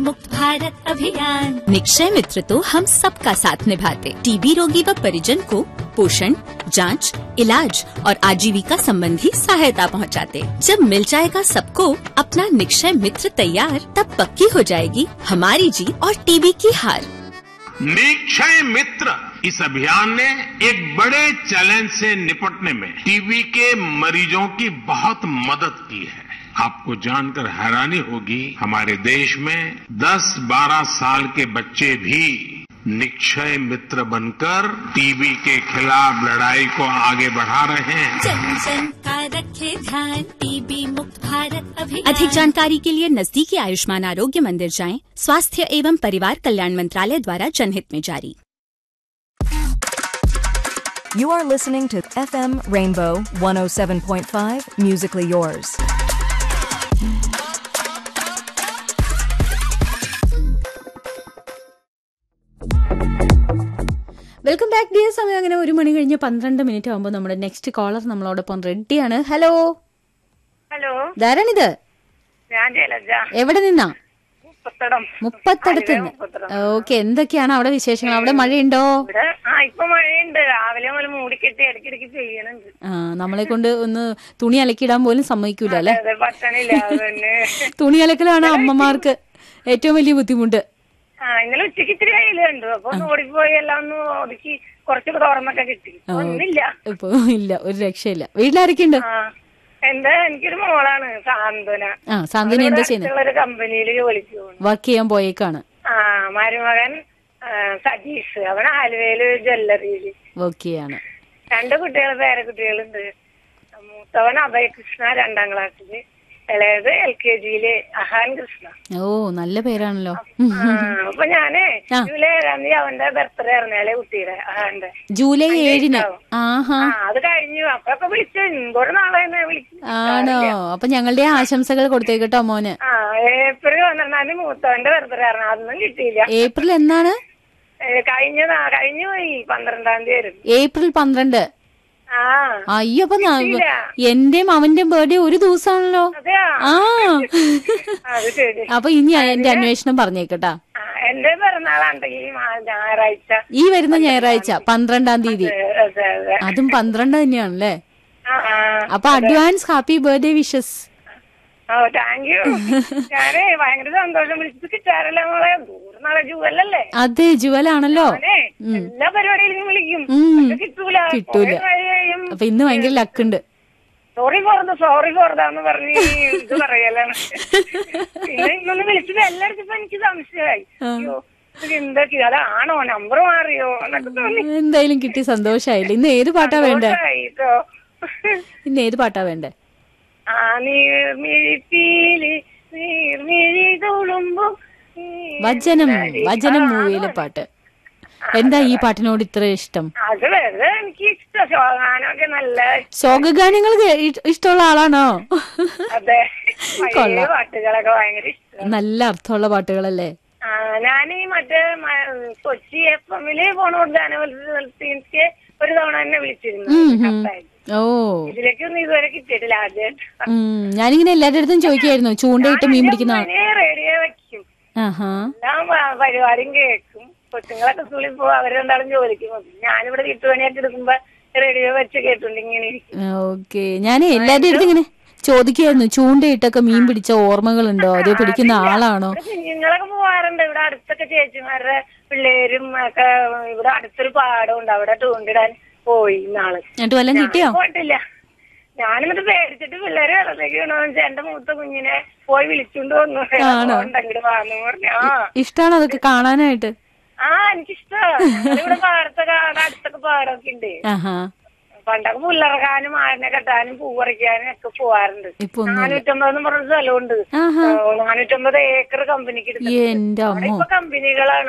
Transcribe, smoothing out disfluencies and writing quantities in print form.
मुक्त भारत अभियान। निक्षय मित्र तो हम सबका साथ निभाते, टीबी रोगी व परिजन को पोषण, जांच, इलाज और आजीविका संबंधी सहायता पहुंचाते। जब मिल जाएगा सबको अपना निक्षय मित्र तैयार, तब पक्की हो जाएगी हमारी जीत और टीबी की हार। निक्षय मित्र इस अभियान ने एक बड़े चैलेंज से निपटने में टीबी के मरीजों की बहुत मदद की है। आपको जानकर हैरानी होगी, हमारे देश में 10-12 साल के बच्चे भी निक्षय मित्र बनकर टीबी के खिलाफ लड़ाई को आगे बढ़ा रहे हैं। जन जन का रखे ध्यान, टीबी मुक्त भारत अभियान। अधिक जानकारी के लिए नजदीकी आयुष्मान आरोग्य मंदिर जाएं। स्वास्थ्य एवं परिवार कल्याण मंत्रालय द्वारा जनहित में जारी। You are listening to FM Rainbow 107.5 Musically Yours. Welcome back dear. സമയം അങ്ങനെ 1 മണി കഴിഞ്ഞ് 12 മിനിറ്റ് ആകുമ്പോൾ നമ്മുടെ നെക്സ്റ്റ് കോളർ നമ്മളോടൊപ്പം റെഡിയാണ്. ഹലോ ഹലോ, ധാരാണിത് ഞാൻ ജലജ. എവിടെ നിന്നാ? മുപ്പത്തടത്ത്. മുപ്പത്തടം. ഓക്കെ, എന്തൊക്കെയാണ് അവിടെ വിശേഷങ്ങൾ? അവിടെ മഴയുണ്ടോ? ഇവിടെ ഇപ്പൊ മഴയുണ്ട്. രാവിലെ മുതൽ മൂടിക്കെട്ടി ഇടയ്ക്കിടയ്ക്ക് ചെയ്യണുണ്ട്. നമ്മളെ കൊണ്ട് ഒന്ന് തുണി അലക്കിടാൻ പോലും സമ്മതിക്കൂല അല്ലെ? അതെ, പറ്റണില്ല. അതന്നെ, തുണി അലക്കലാണ് അമ്മമാർക്ക് ഏറ്റവും വലിയ ബുദ്ധിമുട്ട്. ഇന്നലെ ഉച്ചക്ക് ഇത്തിരി വെയിലുണ്ട്. അപ്പൊ ഒന്ന് ഓടിപ്പോയി എല്ലാം ഒന്ന് ഒതുക്കി കുറച്ചൊക്കെ തുറന്നൊക്കെ കിട്ടി. ഒന്നില്ല, ഇപ്പൊ ഇല്ല, ഒരു രക്ഷയില്ല. വീട്ടിലാരൊക്കെയുണ്ട്? എന്താ, എനിക്കൊരു മോളാണ് സാന്ത്വന. സാന്ത്വന എന്താ ചെയ്യുന്നത്? ഒരു കമ്പനിയിൽ ജോലിക്ക് പോകുന്നു. വർക്ക് ചെയ്യാൻ പോയേക്കാണ്. മരുമകൻ സതീഷ്, അവൻ ആലുവയില് ജ്വല്ലറിയില് വർക്ക് ചെയ്യാണ്. 2 കുട്ടികൾ, പേരക്കുട്ടികളുണ്ട്. മൂത്തവൻ അഭയകൃഷ്ണ 2ാം ക്ലാസ്സില്, ഇളയത് LKGയില് അഹാൻ കൃഷ്ണ. ഓ, നല്ല പേരാണല്ലോ. അപ്പൊ ഞാന് ജൂലൈ 7 അവന്റെ ബർത്ത്ഡേ ആയിരുന്നു, ഇളയ കുട്ടിയുടെ അഹാന്റെ. ജൂലൈ 7 അത് കഴിഞ്ഞു. അപ്പൊ വിളിച്ചു, ഒരു നാളെ വിളിച്ചു. ആണോ? അപ്പൊ ഞങ്ങളുടെ ആശംസകൾ കൊടുത്തേക്കട്ടോ മോന്. ഏപ്രിൽ 12 മൂത്തവന്റെ ബർത്ത്ഡേ ആയിരുന്നു. അതൊന്നും കിട്ടിയില്ല. ഏപ്രിൽ എന്നാണ്? കഴിഞ്ഞു പോയി, 12-ാം തീയതി വരും. ഏപ്രിൽ 12. അയ്യോ, അപ്പൊ എന്റെയും അവന്റെയും ബർത്ത്ഡേ ഒരു ദിവസമാണല്ലോ. അപ്പൊ ഇനി എന്റെ അന്വേഷണം പറഞ്ഞേക്കട്ടാ. എന്റെ പിറന്നാളാണ് ഞായറാഴ്ച, ഈ വരുന്ന ഞായറാഴ്ച 12-ാം തീയതി. അതും 12 തന്നെയാണല്ലേ? അപ്പൊ advance happy birthday wishes. Thank you. ഞാനേ ഭയങ്കര സന്തോഷം. വിളിച്ചത് കിട്ടാറില്ല മോളെ. നാളെ ജുവലല്ലേ? അതെ, ജുവലാണല്ലോ. എല്ലാ പരിപാടിയിലും വിളിക്കും, കിട്ടൂല. അപ്പൊ ഇന്ന് ഭയങ്കര ലക്കുണ്ട്. സോറി ഫോർന്ന് പറഞ്ഞ് ഇത് പറയലാണ്. പിന്നെ ഇന്നൊന്ന് വിളിച്ചത് എല്ലായിടത്തും എനിക്ക് സംശയമായി. അയ്യോ, എന്തൊക്കെ അതാണോ, നമ്പർ മാറിയോ എന്നൊക്കെ തോന്നി. എന്തായാലും കിട്ടി, സന്തോഷായില്ല. ഇന്ന് ഏത് പാട്ടാ വേണ്ടേ? ഇന്ന് ഏത് പാട്ടാ വേണ്ടേ? വചനം മൂവിയിലെ പാട്ട്. എന്താ ഈ പാട്ടിനോട് ഇത്ര ഇഷ്ടം? അത് വെറുതെ എനിക്ക് ഇഷ്ടം. ശോകാനൊക്കെ നല്ല ശോകഗാനങ്ങൾ ഇഷ്ടമുള്ള ആളാണോ? അതെ, പാട്ടുകളൊക്കെ ഭയങ്കര ഇഷ്ടം. നല്ല അർത്ഥമുള്ള പാട്ടുകളല്ലേ? ഞാനീ മറ്റേ കൊച്ചി FM-ല് പോണോട് ജാനവൽക്ക് ഒരു തവണ തന്നെ വിളിച്ചിരുന്നു. ഇതിലേക്കൊന്നും ഇതുവരെ കിട്ടിയിട്ടില്ല. ആദ്യമായിട്ട് ഞാനിങ്ങനെ എല്ലാവരുടെ അടുത്തും ചോദിക്കായിരുന്നു, ചൂണ്ടയിട്ട് മീൻ പിടിക്കുന്ന റേഡിയോ വെക്കും, എല്ലാ പരിപാടിയും കേൾക്കും. കൊച്ചുങ്ങളൊക്കെ സ്കൂളിൽ പോകും, അവരെന്താളും ജോലിക്ക് പോകും. ഞാനിവിടെ വീട്ടുപണിയായിട്ട് എടുക്കുമ്പോ റേഡിയോ വെച്ച് കേട്ടോണ്ട് ഇങ്ങനെ ഇരിക്കും. ഓക്കെ, ഞാൻ എല്ലാവരുടെ അടുത്തും ഇങ്ങനെ ചോദിക്കായിരുന്നു, ചൂണ്ടയിട്ടൊക്കെ മീൻ പിടിച്ച ഓർമ്മകളുണ്ടോ? അതോ പിടിക്കുന്ന ആളാണോ? കുഞ്ഞുങ്ങളൊക്കെ പോവാറുണ്ട്. ഇവിടെ അടുത്തൊക്കെ ചേച്ചിമാരുടെ പിള്ളേരും ഒക്കെ. ഇവിടെ അടുത്തൊരു പാടമുണ്ട്, അവിടെ ചൂണ്ടിടാൻ പോയി നാളെ. എന്നിട്ട് വല്ലതും കിട്ടിയോ? പോയിട്ടില്ല. ഞാനിന്നിട്ട് പേടിച്ചിട്ട് പിള്ളേര് വെള്ളത്തേക്ക് വീണോന്ന് എന്റെ മൂത്ത കുഞ്ഞിനെ പോയി വിളിച്ചോണ്ട് വന്നു. ഉണ്ടെങ്കിലും വാന്ന് പറഞ്ഞു. ഇഷ്ടാണോ അതൊക്കെ കാണാനായിട്ട്? എനിക്കിഷ്ടമാണ്. ഇവിടെ പാടത്തൊക്കെ അടുത്തൊക്കെ പാടമൊക്കെ ഉണ്ട്. പണ്ടൊക്കെ പുല്ലിറക്കാനും ആടിനെ കെട്ടാനും പൂ പറിക്കാനും ഒക്കെ പോവാറുണ്ട്. 450 പറഞ്ഞ സ്ഥലമുണ്ട്. 450 ഏക്കർ കമ്പനിക്ക് എടുത്തു. ഇപ്പൊ കമ്പനികളാണ്.